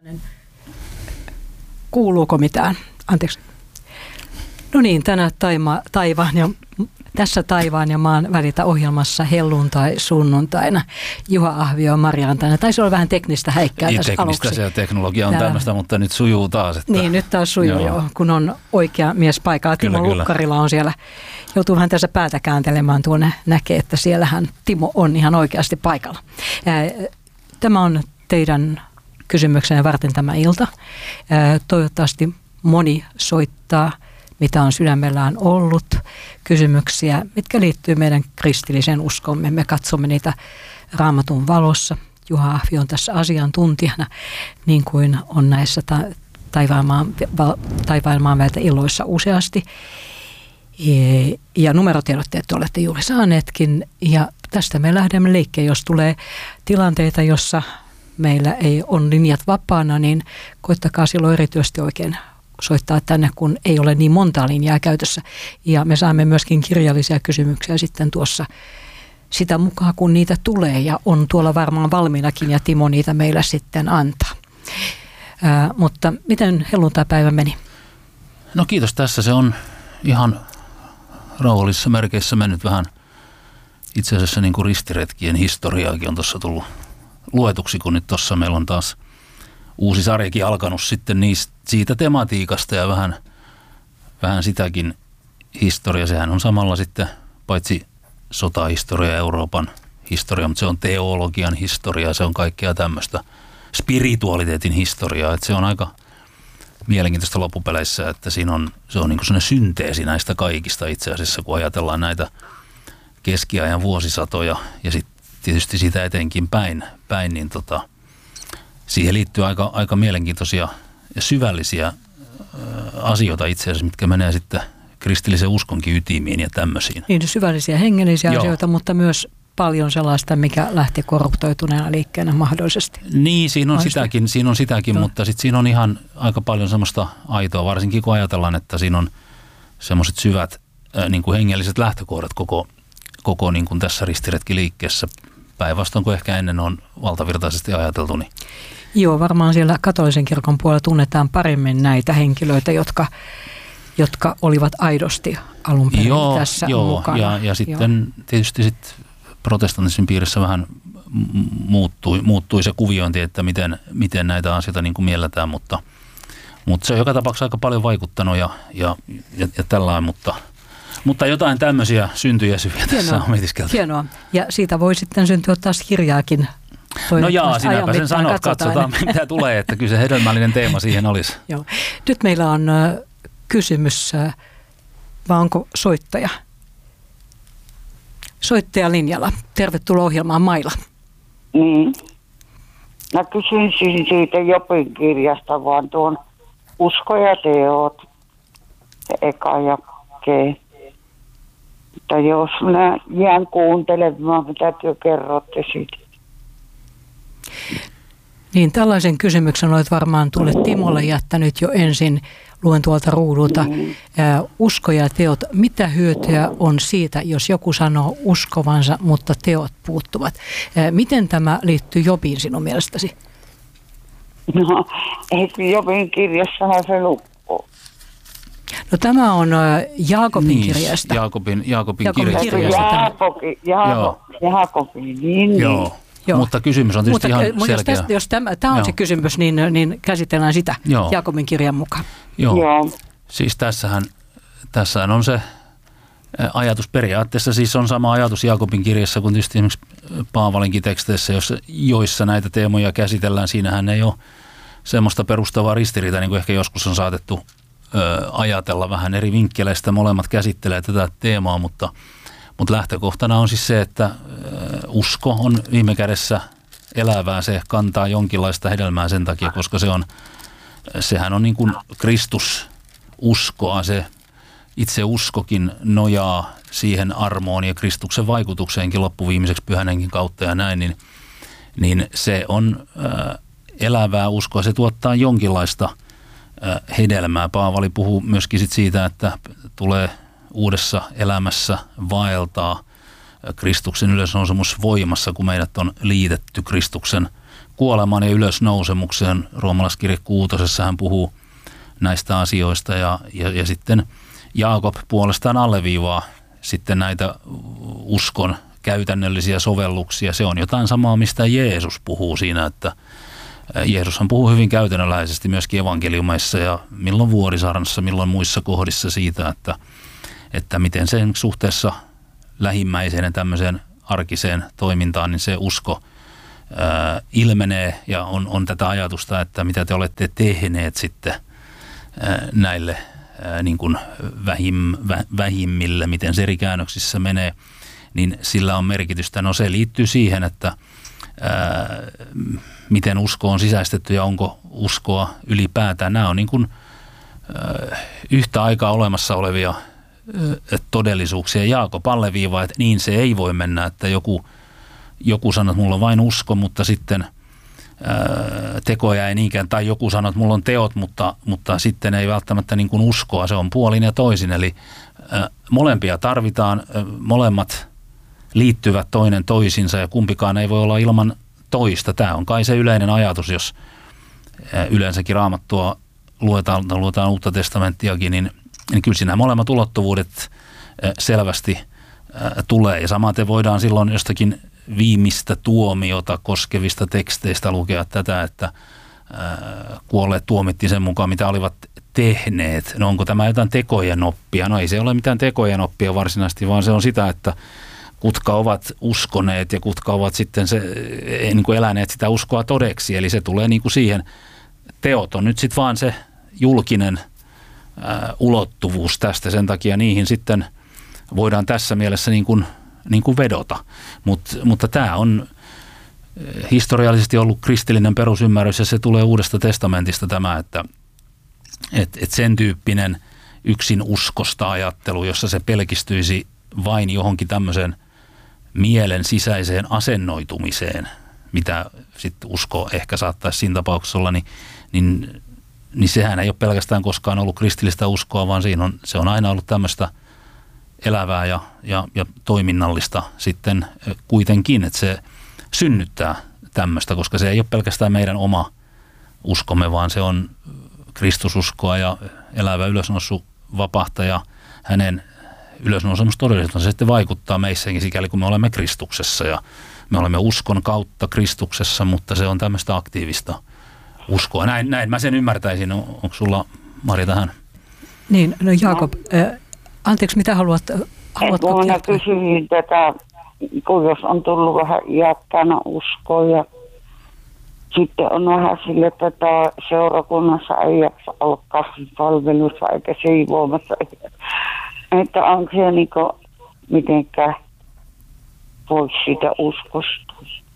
Kuuluuko mitään? Anteeksi. No niin, tässä taivaan ja maan välitä ohjelmassa helluntai-sunnuntaina Juha Ahvio ja Marja-Antainen. Taisi olla vähän teknistä häikkää tässä aluksi. Teknistä se teknologia on tämmöistä, mutta nyt sujuu taas. Että... Niin, nyt taas sujuu joo, kun on oikea mies paikalla. Timo Lukkarila on siellä, joutuu vähän tässä päätä kääntelemään tuonne, näkee, että siellähän Timo on ihan oikeasti paikalla. Tämä on teidän kysymyksenä varten tämä ilta. Toivottavasti moni soittaa, mitä on sydämellään ollut, kysymyksiä, mitkä liittyy meidän kristilliseen uskomme. Me katsomme niitä Raamatun valossa. Juha Ahvio on tässä asiantuntijana, niin kuin on näissä taivaanmaan välitä illoissa useasti. Ja numerotiedotteet olette juuri saaneetkin. Ja tästä me lähdemme liikkeelle, jos tulee tilanteita, jossa meillä ei ole linjat vapaana, niin koittakaa silloin erityisesti oikein soittaa tänne, kun ei ole niin montaa linjaa käytössä. Ja me saamme myöskin kirjallisia kysymyksiä sitten tuossa sitä mukaan, kun niitä tulee. Ja on tuolla varmaan valmiinakin ja Timo niitä meillä sitten antaa. Mutta miten helluntaipäivä meni? No kiitos, tässä se on ihan rauhallisissa merkeissä mennyt vähän. Itse asiassa niin kuin ristiretkien historiaakin on tuossa tullut luetuksi, kun nyt tuossa meillä on taas uusi sarjakin alkanut sitten siitä tematiikasta ja vähän sitäkin historiaa. Sehän on samalla sitten paitsi sotahistoria ja Euroopan historia, mutta se on teologian historiaa, se on kaikkea tämmöistä spiritualiteetin historiaa. Että se on aika mielenkiintoista loppupeleissä, että se on niin kuin sellainen synteesi näistä kaikista itse asiassa, kun ajatellaan näitä keskiajan vuosisatoja ja sitten tietysti siitä etenkin päin niin siihen liittyy aika mielenkiintoisia ja syvällisiä asioita itse asiassa, mitkä menee sitten kristillisen uskonkin ytimiin ja tämmöisiin. Niin, syvällisiä hengellisiä asioita, mutta myös paljon sellaista, mikä lähti korruptoituneena liikkeenä mahdollisesti. Niin, siinä on sitäkin, mutta sitten siinä on ihan aika paljon semmoista aitoa, varsinkin kun ajatellaan, että siinä on semmoiset syvät niin kuin hengelliset lähtökohdat koko niin kuin tässä ristiretkiliikkeessä. Päinvastoin kuin ehkä ennen on valtavirtaisesti ajateltu. Niin. Joo, varmaan siellä katolisen kirkon puolella tunnetaan paremmin näitä henkilöitä, jotka olivat aidosti alun perin tässä mukana. Ja sitten tietysti protestantismin piirissä vähän muuttui se kuviointi, että miten näitä asioita niin kuin mielletään, mutta se on joka tapauksessa aika paljon vaikuttanut ja tällainen, mutta jotain tämmöisiä syntyjä syviä tässä on mietiskelty. Hienoa. Ja siitä voi sitten syntyä taas kirjaakin. No jaa, sinäpä sen sanot. Katsotaan mitä tulee, että kyllä se hedelmällinen teema siihen olisi. Joo. Nyt meillä on kysymys, vai onko soittaja? Soittaja linjalla. Tervetuloa ohjelmaan Maila. Niin. Mä kysyisin siitä Jobin kirjasta vaan tuon Usko ja teot, eka jakee. Mutta jos minä jään kuuntelemaan, mitä te kerrotte siitä. Niin, tällaisen kysymyksen olet varmaan Timolle jättänyt jo ensin. Luen tuolta ruudulta. Usko ja teot. Mitä hyötyä on siitä, jos joku sanoo uskovansa, mutta teot puuttuvat? Miten tämä liittyy Jobiin sinun mielestäsi? No, eikö Jobin kirjassahan se lukko? No tämä on Jaakobin kirjasta. Jaakobin Jaakobin, niin. Joo. Mutta kysymys on tietysti ihan selkeä. Jos tämä on se kysymys, niin käsitellään sitä Jaakobin kirjan mukaan. Joo. Siis tässähän on se ajatus periaatteessa, siis on sama ajatus Jaakobin kirjassa kuin tietysti esimerkiksi Paavalinkin teksteissä, joissa näitä teemoja käsitellään. Siinähän ei ole semmoista perustavaa ristiriitaa, niin kuin ehkä joskus on saatettu ajatella vähän eri vinkkeleistä. Molemmat käsittelee tätä teemaa, mutta lähtökohtana on siis se, että usko on viime kädessä elävää, se kantaa jonkinlaista hedelmää sen takia, koska sehän on niin kuin Kristususkoa, se itse uskokin nojaa siihen armoon ja Kristuksen vaikutukseenkin loppuviimeiseksi Pyhän Hengen kautta ja näin, niin se on elävää uskoa, se tuottaa jonkinlaista hedelmää. Paavali puhuu myöskin siitä, että tulee uudessa elämässä vaeltaa Kristuksen ylösnousemus voimassa, kun meidät on liitetty Kristuksen kuolemaan ja ylösnousemukseen. Roomalaiskirje 6. hän puhuu näistä asioista ja sitten Jaakob puolestaan alleviivaa sitten näitä uskon käytännöllisiä sovelluksia. Se on jotain samaa, mistä Jeesus puhuu siinä, että Jeesushan puhuu hyvin käytännönläheisesti myöskin evankeliumeissa ja milloin Vuorisaarnassa, milloin muissa kohdissa siitä, että miten sen suhteessa lähimmäiseen ja tämmöiseen arkiseen toimintaan, niin se usko ilmenee ja on tätä ajatusta, että mitä te olette tehneet sitten näille niin kuin vähimmille, miten se eri käännöksissä menee, niin sillä on merkitystä. No se liittyy siihen, että miten usko on sisäistetty ja onko uskoa ylipäätään. Nämä on niin kuin yhtä aikaa olemassa olevia todellisuuksia. Jaakob alleviivaa, että niin se ei voi mennä, että joku sanoo, että mulla on vain usko, mutta sitten tekoja ei niinkään, tai joku sanoo, että mulla on teot, mutta sitten ei välttämättä niin kuin uskoa, se on puolin ja toisin, eli molempia tarvitaan, molemmat liittyvät toinen toisinsa ja kumpikaan ei voi olla ilman toista. Tämä on kai se yleinen ajatus, jos yleensäkin Raamattua luetaan Uutta testamenttiakin, niin kyllä siinä molemmat ulottuvuudet selvästi tulee ja samaten voidaan silloin jostakin viimeistä tuomiota koskevista teksteistä lukea tätä, että kuolleet tuomittiin sen mukaan, mitä olivat tehneet. No onko tämä jotain tekojen oppia? No ei se ole mitään tekojen oppia varsinaisesti, vaan se on sitä, että kutka ovat uskoneet ja kutka ovat sitten niin kuin eläneet sitä uskoa todeksi. Eli se tulee niin kuin siihen, teot on nyt sitten vaan se julkinen ulottuvuus tästä. Sen takia niihin sitten voidaan tässä mielessä niin kuin vedota. Mutta tämä on historiallisesti ollut kristillinen perusymmärrys ja se tulee Uudesta testamentista tämä, että sen tyyppinen yksin uskosta ajattelu, jossa se pelkistyisi vain johonkin tämmöiseen mielen sisäiseen asennoitumiseen, mitä sitten usko ehkä saattaisi siinä tapauksessa olla, niin sehän ei ole pelkästään koskaan ollut kristillistä uskoa, vaan se on aina ollut tämmöistä elävää ja toiminnallista sitten kuitenkin, että se synnyttää tämmöistä, koska se ei ole pelkästään meidän oma uskomme, vaan se on Kristususkoa ja elävä ylösnoussut vapahtaja, hänen ylösnousemustodellisuutensa se sitten vaikuttaa meissäkin sikäli, kun me olemme Kristuksessa ja me olemme uskon kautta Kristuksessa, mutta se on tämmöistä aktiivista uskoa. Näin mä sen ymmärtäisin. Onko sulla, Mari, tähän? Niin, no Jaakob, anteeksi, mitä haluatko kertoa? Kysyin tätä, kun jos on tullut vähän iäkkäänä uskoa ja sitten on vähän sille, että seurakunnassa ei jaksa olla kasvipalvelussa eikä siivoamassa. Että onko se niinku mitenkään pois sitä uskosta?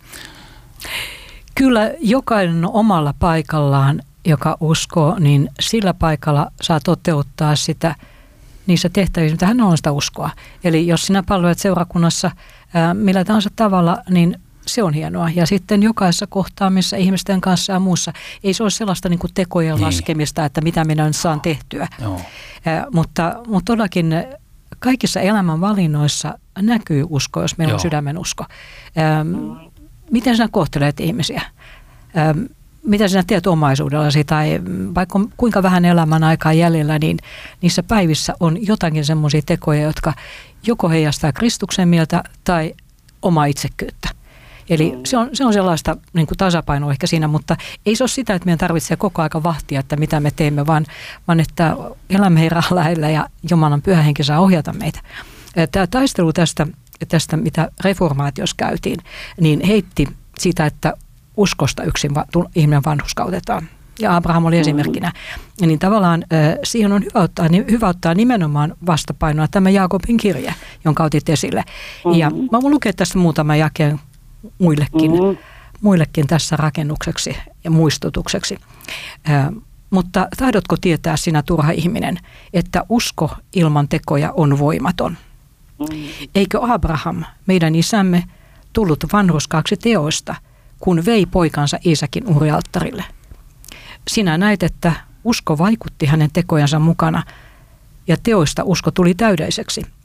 Kyllä jokainen omalla paikallaan, joka uskoo, niin sillä paikalla saa toteuttaa sitä niissä tehtävissä, mitä hän on sitä uskoa. Eli jos sinä palvelet seurakunnassa millä tahansa tavalla, niin se on hienoa. Ja sitten jokaisessa kohtaamissa ihmisten kanssa ja muussa ei se ole sellaista niin kuin tekojen laskemista, että mitä minä nyt saan tehtyä. Mutta todellakin kaikissa elämän valinnoissa näkyy usko, jos meillä on sydämen usko. Miten sinä kohtelet ihmisiä? Mitä sinä teet omaisuudellasi tai vaikka kuinka vähän elämän aikaa jäljellä, niin niissä päivissä on jotakin semmoisia tekoja, jotka joko heijastaa Kristuksen mieltä tai omaa itsekkyyttä. Eli se on sellaista niin kuin tasapainoa ehkä siinä, mutta ei se ole sitä, että meidän tarvitsee koko aika vahtia, että mitä me teemme, vaan että elämme Herran lähellä ja Jumalan pyhä henki saa ohjata meitä. Tämä taistelu tästä, mitä reformaatiossa käytiin, niin heitti sitä, että uskosta yksin ihminen vanhurskautetaan. Ja Abraham oli esimerkkinä. Niin tavallaan siihen on hyvä ottaa nimenomaan vastapainoa tämä Jaakobin kirje, jonka otit esille. Ja mä voin lukea tästä muutaman jakeen muillekin tässä rakennukseksi ja muistutukseksi. Mutta tahdotko tietää sinä turha ihminen, että usko ilman tekoja on voimaton? Eikö Abraham, meidän isämme, tullut vanhurskaaksi teoista, kun vei poikansa Iisakin uhrialttarille? Sinä näet, että usko vaikutti hänen tekojansa mukana ja teoista usko tuli täydelliseksi.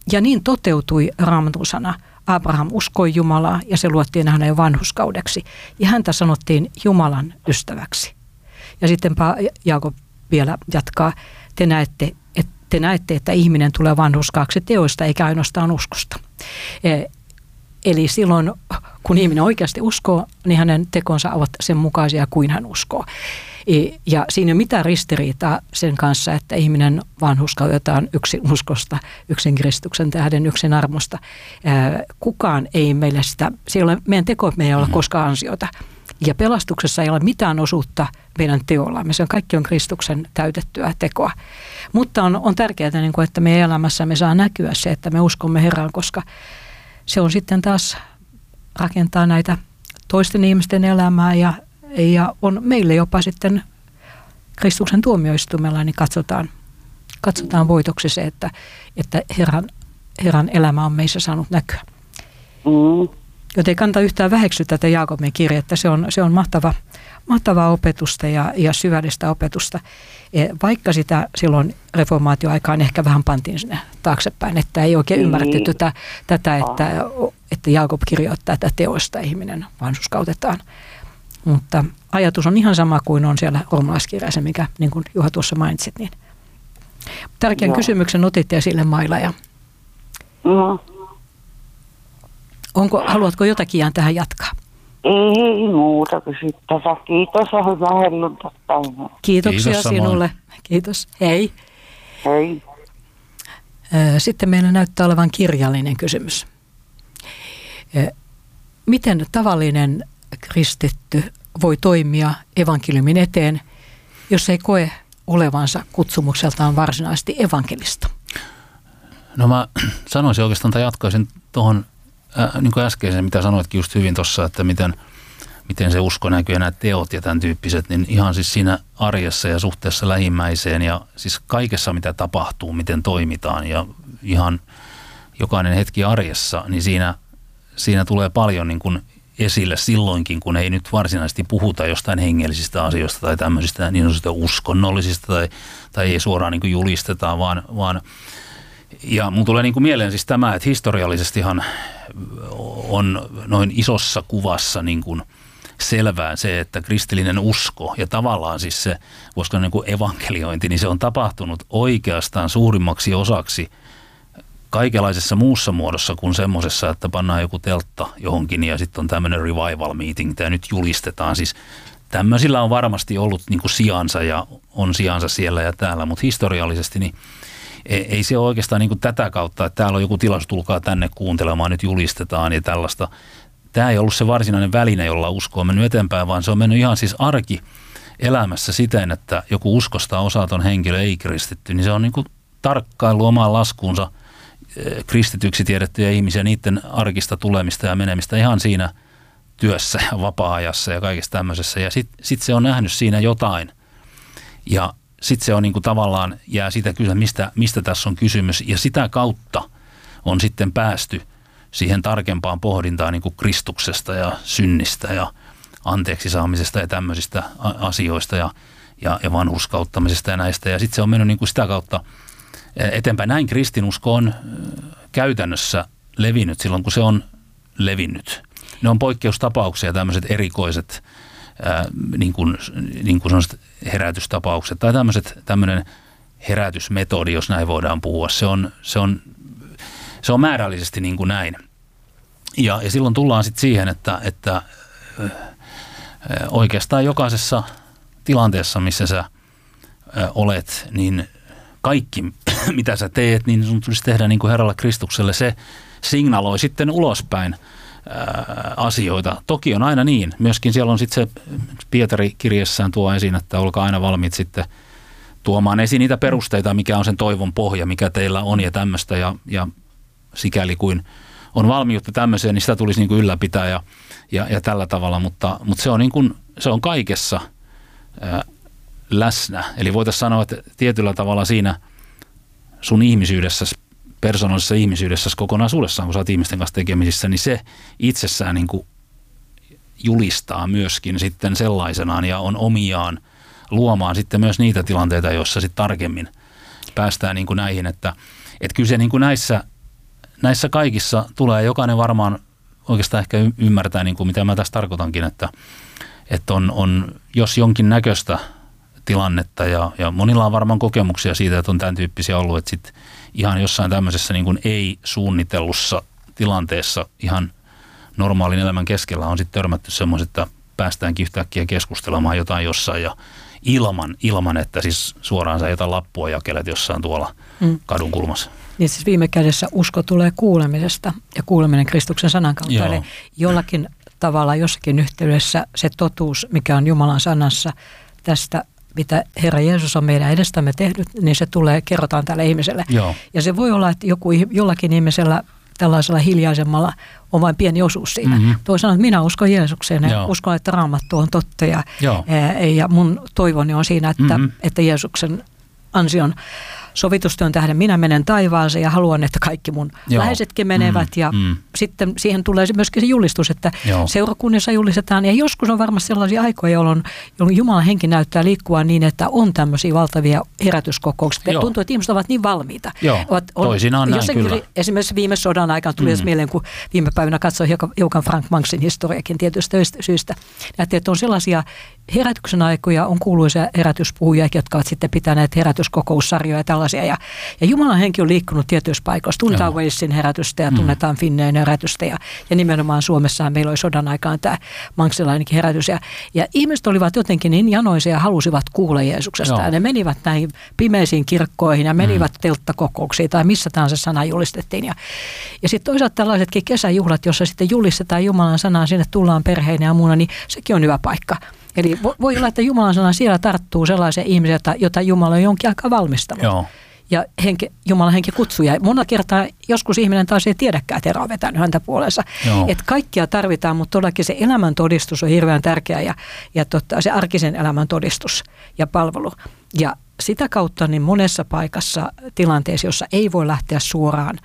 Ja niin toteutui Raamatun sana. Abraham uskoi Jumalaa ja se luettiin hänen vanhurskaudeksi. Ja häntä sanottiin Jumalan ystäväksi. Ja sitten Jaakob vielä jatkaa, te näette, että ihminen tulee vanhurskaaksi teoista eikä ainoastaan uskosta. Eli silloin, kun ihminen oikeasti uskoo, niin hänen tekonsa ovat sen mukaisia kuin hän uskoo. Ja siinä ei ole mitään ristiriitaa sen kanssa, että ihminen vanhurskautetaan yksin uskosta, yksin Kristuksen tähden, yksin armosta. Kukaan ei meille sitä, meidän teko me ei ole koskaan ansiota. Ja pelastuksessa ei ole mitään osuutta meidän teollamme. Se on kaikki on Kristuksen täytettyä tekoa. Mutta on tärkeää, että meidän elämässämme saa näkyä se, että me uskomme Herraan, koska se on sitten taas rakentaa näitä toisten ihmisten elämää ja on meille jopa sitten Kristuksen tuomioistumella, niin katsotaan voitoksi se, että Herran elämä on meissä saanut näkyä. Joten ei kannata yhtään väheksyä tätä Jaakobin kirjettä. Se on mahtavaa opetusta ja syvällistä opetusta. Vaikka sitä silloin reformaatioaikaan ehkä vähän pantiin sinne taaksepäin, että ei oikein ymmärretty tätä, että Jaakob kirjoittaa tätä teoista ihminen vanhurskautetaan. Mutta ajatus on ihan sama kuin on siellä roomalaiskirjassa, mikä niin kuin Juha tuossa mainitsit. Niin. Tärkeän kysymyksen otitte esille, Maila. Haluatko jotakin tähän jatkaa? Ei muuta kysyttävää. Kiitos ja hyvää helluntapäivää. Kiitoksia Kiitos sinulle. Kiitos. Hei. Hei. Sitten meillä näyttää olevan kirjallinen kysymys. Miten tavallinen kristitty voi toimia evankeliumin eteen, jos ei koe olevansa kutsumukseltaan varsinaisesti evankelista? No mä sanoisin oikeastaan tai jatkaisin tuohon niin kuin äskeisen, mitä sanoitkin just hyvin tuossa, että miten se usko näkyy ja nämä teot ja tämän tyyppiset, niin ihan siis siinä arjessa ja suhteessa lähimmäiseen ja siis kaikessa mitä tapahtuu, miten toimitaan ja ihan jokainen hetki arjessa, niin siinä tulee paljon niin kuin esille silloinkin, kun ei nyt varsinaisesti puhuta jostain hengellisistä asioista tai tämmöisistä niin sanotusta uskonnollisista tai ei suoraan niin kuin julisteta, vaan ja mun tulee niin kuin mieleen siis tämä, että historiallisestihan on noin isossa kuvassa niin kuin selvää se, että kristillinen usko ja tavallaan siis se, voisiko niin kuin evankeliointi, niin se on tapahtunut oikeastaan suurimmaksi osaksi kaikenlaisessa muussa muodossa kuin semmoisessa, että pannaan joku teltta johonkin ja sitten on tämmöinen revival meeting ja nyt julistetaan. Siis tämmöisillä on varmasti ollut niin kuin sijansa ja on sijansa siellä ja täällä, mutta historiallisesti niin ei se ole oikeastaan niin kuin tätä kautta, että täällä on joku tilaisuus, tulkaa tänne kuuntelemaan, nyt julistetaan ja tällaista. Tämä ei ollut se varsinainen väline, jolla usko on mennyt eteenpäin, vaan se on mennyt ihan siis arkielämässä siten, että joku uskosta osaton henkilö ei kristitty, niin se on niin kuin tarkkailu omaan laskuunsa kristityksi tiedettyjä ihmisiä, niiden arkista tulemista ja menemistä ihan siinä työssä ja vapaa-ajassa ja kaikessa tämmöisessä. Ja sit se on nähnyt siinä jotain ja sitten se on niin kuin tavallaan jää sitä kysyä, mistä tässä on kysymys ja sitä kautta on sitten päästy siihen tarkempaan pohdintaan niin kuin Kristuksesta ja synnistä ja anteeksi saamisesta ja tämmöisistä asioista ja vanhurskauttamisesta ja näistä. Ja sitten se on mennyt niin kuin sitä kautta eteenpäin. Näin kristinusko on käytännössä levinnyt silloin, kun se on levinnyt. Ne on poikkeustapauksia, tämmöiset erikoiset niin kuin sellaiset herätystapaukset tai tämmöinen herätysmetodi, jos näin voidaan puhua. Se on määrällisesti niin kuin näin. Ja silloin tullaan sitten siihen, että oikeastaan jokaisessa tilanteessa, missä sä olet, niin kaikki, mitä sä teet, niin sun tulisi tehdä niin kuin Herralla Kristukselle. Se signaloi sitten ulospäin asioita. Toki on aina niin. Myöskin siellä on sitten se Pietari kirjassaan tuo esiin, että olkaa aina valmiit sitten tuomaan esiin niitä perusteita, mikä on sen toivon pohja, mikä teillä on ja tämmöistä. Ja sikäli kuin on valmiutta tämmöiseen, niin sitä tulisi niin kuin ylläpitää ja tällä tavalla. Mutta se on, niin kuin, se on kaikessa läsnä. Eli voitaisiin sanoa, että tietyllä tavalla siinä sun ihmisyydessäsi, persoonallisessa ihmisyydessäsi kokonaisuudessaan, kun sä oot ihmisten kanssa tekemisissä, niin se itsessään niin kuin julistaa myöskin sitten sellaisenaan ja on omiaan luomaan sitten myös niitä tilanteita, joissa sitten tarkemmin päästään niin kuin näihin, että kyllä se niin kuin näissä näissä kaikissa tulee, jokainen varmaan oikeastaan ehkä ymmärtää, niin kuin mitä mä tässä tarkoitankin, että on jos jonkin näköistä tilannetta ja monilla on varmaan kokemuksia siitä, että on tämän tyyppisiä ollut, että sitten ihan jossain tämmöisessä niin kuin ei-suunnitellussa tilanteessa ihan normaalin elämän keskellä on sitten törmätty semmoiset, että päästäänkin yhtäkkiä keskustelemaan jotain jossain ja ilman, että siis suoraan sä jotain lappua jakelet jossain tuolla kadun kulmassa. Niin siis viime kädessä usko tulee kuulemisesta ja kuuleminen Kristuksen sanan kautta. Joo. Eli jollakin tavalla jossakin yhteydessä se totuus, mikä on Jumalan sanassa tästä, mitä Herra Jeesus on meidän edestämme tehnyt, niin se kerrotaan tälle ihmiselle. Joo. Ja se voi olla, että jollakin ihmisellä tällaisella hiljaisemmalla on vain pieni osuus siinä. Toi sanoo, että minä uskon Jeesukseen ja uskon, että Raamattu on totta ja mun toivoni on siinä, että Jeesuksen ansion sovitustyön tähden minä menen taivaaseen ja haluan, että kaikki mun läheisetkin menevät. Ja sitten siihen tulee myöskin se julistus, että seurakunnissa julistetaan. Ja joskus on varmasti sellaisia aikoja, jolloin Jumalan henki näyttää liikkua niin, että on tämmöisiä valtavia herätyskokouksia. Tuntuu, että ihmiset ovat niin valmiita. Toisinaan näin kyllä. Esimerkiksi viime sodan aikana tuli mieleen, kun viime päivänä katsoin hiukan Frank Manksin historiakin tietystä syystä. Näette, että on sellaisia herätyksen aikoja, on kuuluisia herätyspuhujia, jotka ovat sitten pitäneet herätyskokoussarjoja ja tällaisia. Ja Jumalan henki on liikkunut tietyissä paikoissa. Tunnetaan Walesin herätystä ja tunnetaan Finneen herätystä. Ja nimenomaan Suomessahan meillä oli sodan aikaan tämä manksilainenkin herätys. Ja ihmiset olivat jotenkin niin janoisia ja halusivat kuulla Jeesuksesta. Ja ne menivät näihin pimeisiin kirkkoihin ja menivät telttakokouksiin tai missä tahansa sana julistettiin. Ja sitten toisaalta tällaisetkin kesäjuhlat, jossa sitten julistetaan Jumalan sanaa, sinne tullaan perheinä ja muuna, niin sekin on hyvä paikka. Eli voi olla, että Jumalan sana siellä tarttuu sellaisia ihmisiä, jota Jumala on jonkin aikaa valmistanut. Joo. Ja Jumalan henki kutsuu. Ja monta kertaa joskus ihminen taas ei tiedäkään, että Herra on vetänyt häntä puolensa. Että kaikkia tarvitaan, mutta todellakin se elämän todistus on hirveän tärkeä ja se arkisen elämän todistus ja palvelu. Ja sitä kautta niin monessa paikassa tilanteessa, jossa ei voi lähteä suoraan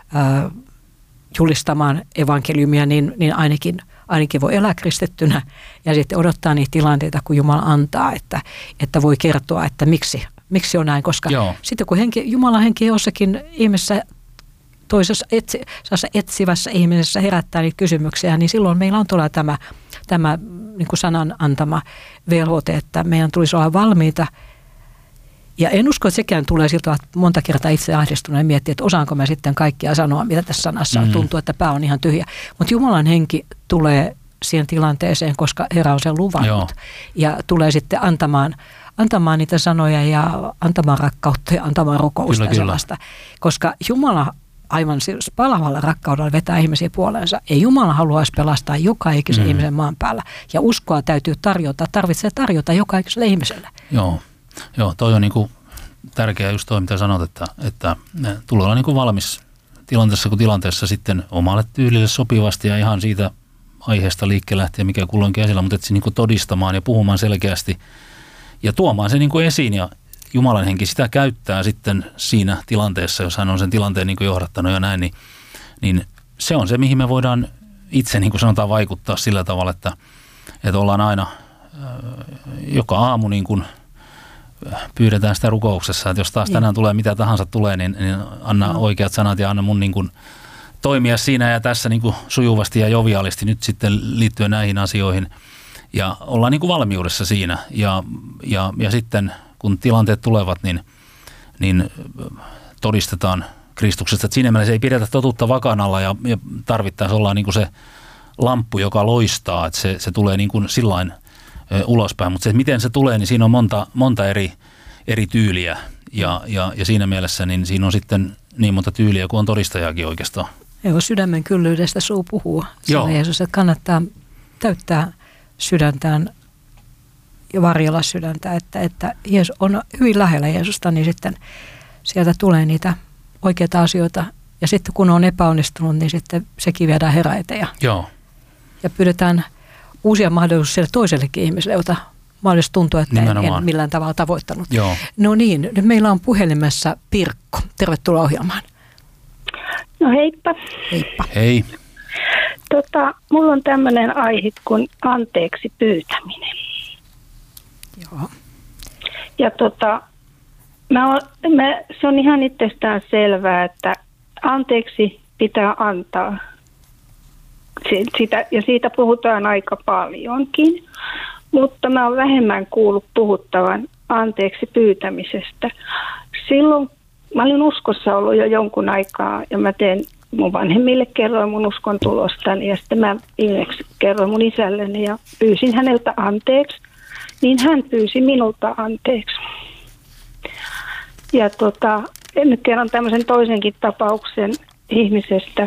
julistamaan evankeliumia, niin ainakin voi elää kristittynä ja sitten odottaa niitä tilanteita, kun Jumala antaa, että voi kertoa, että miksi on näin, koska sitten kun Jumalan henki jossakin ihmisessä, toisessa etsivässä ihmisessä herättää niitä kysymyksiä, niin silloin meillä on todella tämä niin kuin sanan antama velvoite, että meidän tulisi olla valmiita. Ja en usko, että sekään tulee siltä, että monta kertaa itse ahdistuneen miettiä, että osaanko mä sitten kaikkia sanoa, mitä tässä sanassa on. Tuntuu, että pää on ihan tyhjä. Mutta Jumalan henki tulee siihen tilanteeseen, koska Herra on sen luvannut. Ja tulee sitten antamaan niitä sanoja ja antamaan rakkautta ja antamaan rukousta ja sellaista. Koska Jumala aivan siis palavalla rakkaudella vetää ihmisiä puoleensa. Ei Jumala haluaisi pelastaa joka ikisen ihmisen maan päällä. Ja uskoa täytyy tarvitsee tarjota joka ikiselle ihmiselle. Joo, toi on niinku tärkeää just toi, mitä sanot, että tulee olla niinku valmis tilanteessa kuin tilanteessa sitten omalle tyylille sopivasti ja ihan siitä aiheesta liikkeelle lähtien, mikä kulloinkin esillä, mutta että niinku todistamaan ja puhumaan selkeästi ja tuomaan se niinku esiin ja Jumalan henki sitä käyttää sitten siinä tilanteessa, jos hän on sen tilanteen niinku johdattanut ja näin, niin se on se, mihin me voidaan itse niin kuin sanotaan vaikuttaa sillä tavalla, että ollaan aina joka aamu niin kuin pyydetään sitä rukouksessa, että jos taas tänään tulee mitä tahansa tulee, niin anna oikeat sanat ja anna mun niin kuin toimia siinä ja tässä niin kuin sujuvasti ja joviaalisti nyt sitten liittyen näihin asioihin ja ollaan niin kuin valmiudessa siinä ja sitten kun tilanteet tulevat, niin todistetaan Kristuksesta. Että siinä mielessä ei pidetä totuutta vakan alla ja tarvittaessa ollaan niin kuin se lamppu, joka loistaa, että se tulee niin kuin sillain ulospäin. Mutta se, miten se tulee, niin siinä on monta eri tyyliä ja siinä mielessä niin siinä on sitten niin monta tyyliä kuin on todistajakin oikeastaan. Joo, sydämen kyllyydestä suu puhuu. Sanoi Jeesus, että kannattaa täyttää sydäntään ja varjella sydäntä, että Jeesus on hyvin lähellä Jeesusta, niin sitten sieltä tulee niitä oikeita asioita. Ja sitten kun on epäonnistunut, niin sitten sekin viedään Herran eteen. Ja pyydetään uusia mahdollisuuksia sille toisellekin ihmiselle, jota mahdollisesti tuntuu, että en millään tavalla tavoittanut. Joo. No niin, nyt meillä on puhelimessa Pirkko. Tervetuloa ohjelmaan. No heippa. Heippa. Hei. Mulla on tämmöinen aihe kuin anteeksi pyytäminen. Joo. Ja se on ihan itsestään selvää, että anteeksi pitää antaa. Siitä puhutaan aika paljonkin, mutta mä oon vähemmän kuullut puhuttavan anteeksi pyytämisestä. Silloin mä olin uskossa ollut jo jonkun aikaa ja mä mun vanhemmille kerroin mun uskon tulostani ja sitten mä viimeksi kerroin mun isälleni ja pyysin häneltä anteeksi, niin hän pyysi minulta anteeksi. Ja nyt kerron tämmöisen toisenkin tapauksen ihmisestä,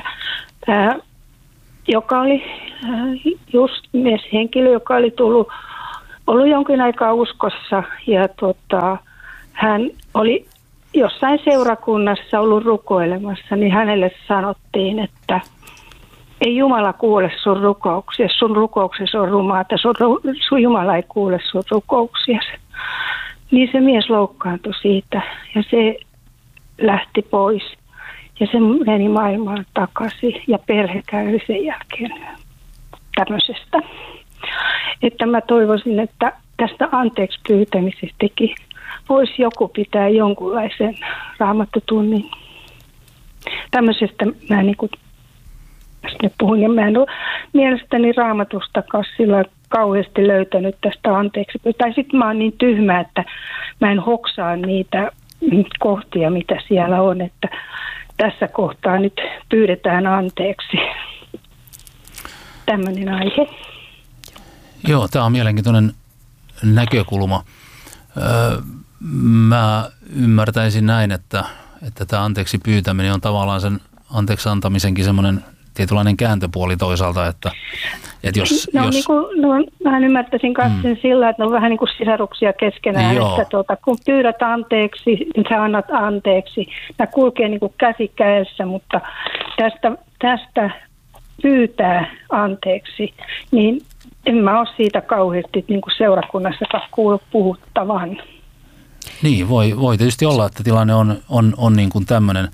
joka oli just mieshenkilö, joka oli ollut jonkin aikaa uskossa ja hän oli jossain seurakunnassa ollut rukoilemassa, niin hänelle sanottiin, että ei Jumala kuule sun rukouksia, sun rukouksesi on rumaata, sun Jumala ei kuule sun rukouksiasi. Niin se mies loukkaantui siitä ja se lähti pois ja se meni maailmaan takaisin ja perhe käy sen jälkeen tämmöisestä. Että mä toivoisin, että tästä anteeksi pyytämisestäkin voisi joku pitää jonkunlaisen raamattotunnin. Tämmöisestä mä puhun ja mä en ole mielestäni raamatustakaan sillä kauheasti löytänyt tästä anteeksi. Tai sitten mä oon niin tyhmä, että mä en hoksaa niitä kohtia, mitä siellä on, että tässä kohtaa nyt pyydetään anteeksi. Tämmöinen aihe. Joo, tämä on mielenkiintoinen näkökulma. Mä ymmärtäisin näin, että tämä anteeksi pyytäminen on tavallaan sen anteeksi antamisenkin semmoinen tietynlainen kääntöpuoli toisaalta, että jos... Mä ymmärtäisin kanssa sen sillä, että ne on vähän niin kuin sisaruksia keskenään, että kun pyydät anteeksi, niin sä annat anteeksi. Nämä kulkee niin kuin käsi kädessä, mutta tästä pyytää anteeksi, niin en mä ole siitä kauheasti niin kuin seurakunnassakaan kuullut puhuttavan. Niin, voi tietysti olla, että tilanne on niin kuin tämmöinen.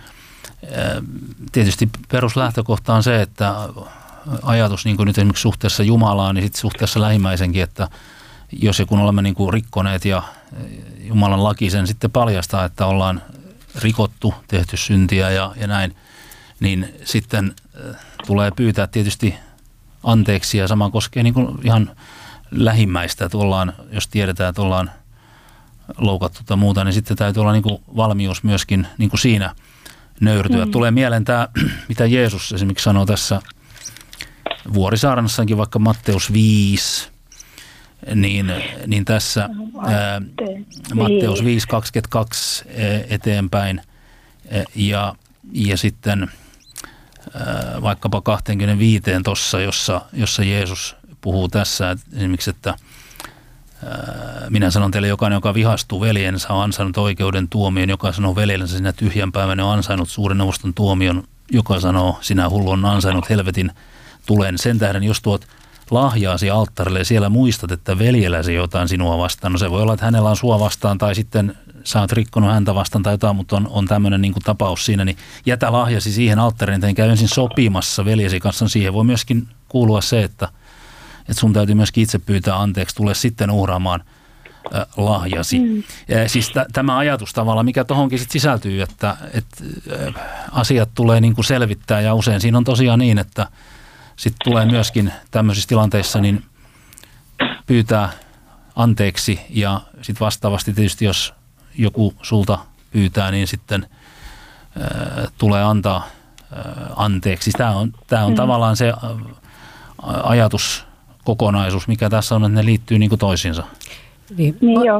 Tietysti peruslähtökohta on se, että ajatus niin kuin nyt esimerkiksi suhteessa Jumalaan, niin sitten suhteessa lähimmäisenkin, että jos ja kun olemme niin kuin rikkoneet ja Jumalan laki sen sitten paljastaa, että ollaan rikottu, tehty syntiä ja näin, niin sitten tulee pyytää tietysti anteeksi ja sama koskee niin kuin ihan lähimmäistä, että jos tiedetään, että ollaan loukattu tai muuta, niin sitten täytyy olla niin kuin valmius myöskin niin kuin siinä nöyrtyä. Tulee mieleen tämä, mitä Jeesus esimerkiksi sanoo tässä Vuorisaarnassakin, vaikka Matteus 5, niin tässä Matteus 5:22 eteenpäin ja sitten vaikkapa 25 tuossa, jossa Jeesus puhuu tässä esimerkiksi, että minä sanon teille, jokainen, joka vihastuu veljensä, on ansainnut oikeuden tuomion, joka sanoo veljensä, sinä tyhjän päivänä on ansainnut suuren neuvoston tuomion, joka sanoo, sinä hullu on ansainnut helvetin tulen. Sen tähden, jos tuot lahjaasi alttarille ja siellä muistat, että veljelläsi jotain sinua vastaan, no se voi olla, että hänellä on sua vastaan tai sitten sä oot rikkonut häntä vastaan tai jotain, mutta on tämmöinen niin kuin tapaus siinä, niin jätä lahjasi siihen alttariin, että käy ensin sopimassa veljesi kanssa. Siihen voi myöskin kuulua se, että sun täytyy myöskin itse pyytää anteeksi, tule sitten uhraamaan lahjasi. Siis tämä ajatus tavallaan, mikä tohonkin sitten sisältyy, että asiat tulee niin kuin selvittää ja usein siinä on tosiaan niin, että sitten tulee myöskin tämmöisissä tilanteissa niin pyytää anteeksi ja sitten vastaavasti tietysti jos joku sulta pyytää, niin sitten tulee antaa anteeksi. Tämä on tavallaan se ajatuskokonaisuus, mikä tässä on, että ne liittyy niin kuin toisiinsa. Niin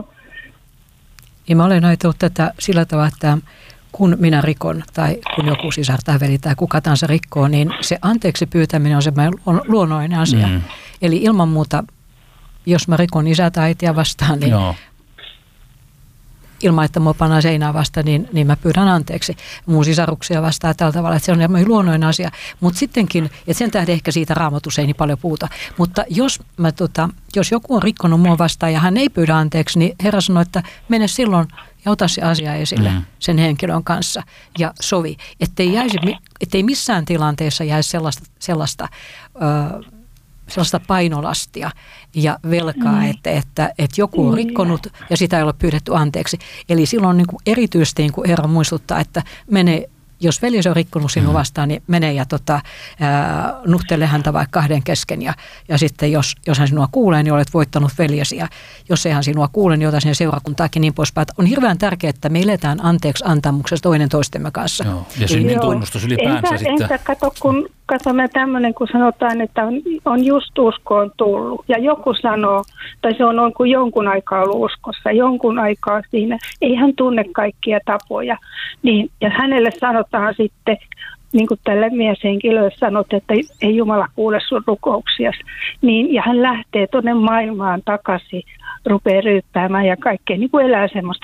mä olen ajatellut tätä sillä tavalla, että kun minä rikon tai kun joku sisar tai veli tai kuka tahansa rikkoo, niin se anteeksi pyytäminen on semmoinen luonnollinen asia. Eli ilman muuta, jos mä rikon isää tai äitiä vastaan, niin ilman, että mua pannaan seinään vastaan, niin mä pyydän anteeksi mun sisaruksia vastaan tällä tavalla, että se on luonnollinen asia. Mutta sittenkin, että sen tähden ehkä siitä Raamatussa ei niin paljon puhuta, mutta jos joku on rikkonut mua vastaan ja hän ei pyydä anteeksi, niin Herra sanoi, että mene silloin ja ota se asia esille sen henkilön kanssa ja sovi, ettei missään tilanteessa jäisi sellaista painolastia ja velkaa, että joku on rikkonut ja sitä ei ole pyydetty anteeksi. Eli silloin niin kuin erityisesti niin kuin Herra muistuttaa, että mene jos veljesi on rikkonut sinun vastaan, niin mene ja nuhtele häntä vaikka 2 kesken. Ja sitten jos hän sinua kuulee, niin olet voittanut veljesi. Ja jos ei hän sinua kuule, niin ota sinne seurakuntaakin niin poispäin. On hirveän tärkeää, että me eletään anteeksi antamuksessa toinen toistemme kanssa. Joo. Ja synnin tunnustus ylipäänsä sitten. Entä katsomme tämmöinen, kun sanotaan, että on just uskoon tullut. Ja joku sanoo, tai se on noin kuin jonkun aikaa ollut uskossa, jonkun aikaa siinä. Ei hän tunne kaikkia tapoja. Niin, ja hänelle sanotaan sitten, niin kuin tälle mieshenkilölle sanot, että ei Jumala kuule sun rukouksia. Niin, ja hän lähtee tuonne maailmaan takaisin, rupeaa ryyppäämään ja kaikkea, niin kuin elää semmoista